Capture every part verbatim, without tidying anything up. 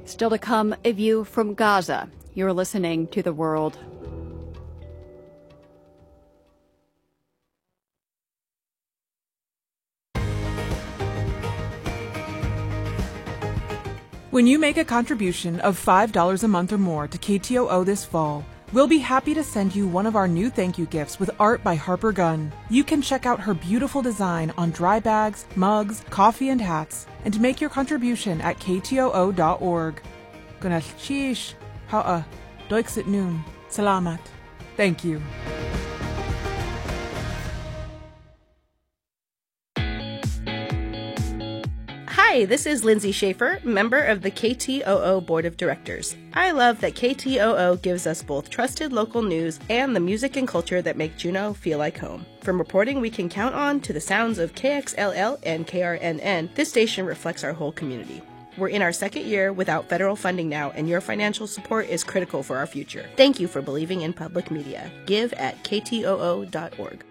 Still to come, a view from Gaza. You're listening to The World. When you make a contribution of five dollars a month or more to K T O O this fall, we'll be happy to send you one of our new thank you gifts with art by Harper Gunn. You can check out her beautiful design on dry bags, mugs, coffee, and hats, and make your contribution at k t o o dot org. Gunal Shish, Ha'a, Doiksit Noon, Salamat. Thank you. Hi, this is Lindsay Schaefer, member of the K T O O Board of Directors. I love that K T O O gives us both trusted local news and the music and culture that make Juneau feel like home. From reporting we can count on to the sounds of K X L L and K R N N, this station reflects our whole community. We're in our second year without federal funding now, and your financial support is critical for our future. Thank you for believing in public media. Give at k t o o dot org.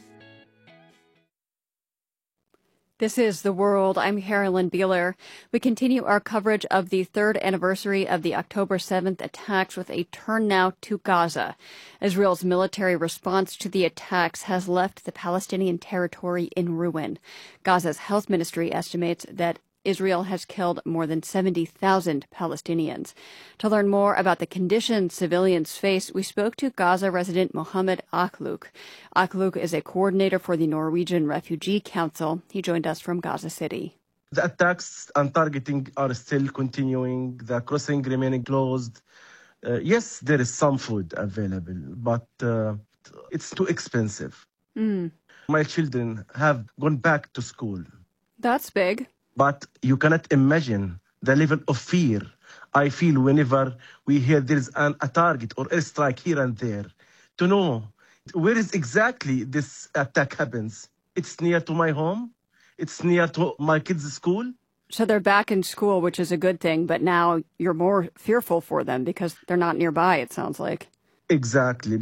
This is The World. I'm Carolyn Beeler. We continue our coverage of the third anniversary of the October seventh attacks with a turn now to Gaza. Israel's military response to the attacks has left the Palestinian territory in ruin. Gaza's health ministry estimates that Israel has killed more than seventy thousand Palestinians. To learn more about the conditions civilians face, we spoke to Gaza resident Mohammed Aklouk. Aklouk is a coordinator for the Norwegian Refugee Council. He joined us from Gaza City. The attacks and targeting are still continuing. The crossing remaining closed. Uh, yes, there is some food available, but uh, it's too expensive. Mm. My children have gone back to school. That's big. But you cannot imagine the level of fear I feel whenever we hear there is an, a target or airstrike here and there. To know where is exactly this attack happens. It's near to my home. It's near to my kids' school. So they're back in school, which is a good thing. But now you're more fearful for them because they're not nearby, it sounds like. Exactly.